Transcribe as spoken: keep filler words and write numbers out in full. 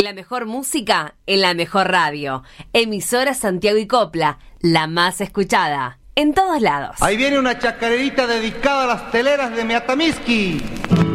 La mejor música en la mejor radio. Emisora Santiago y Copla, la más escuchada. En todos lados. Ahí viene una chacarerita dedicada a las teleras de Meatamiski.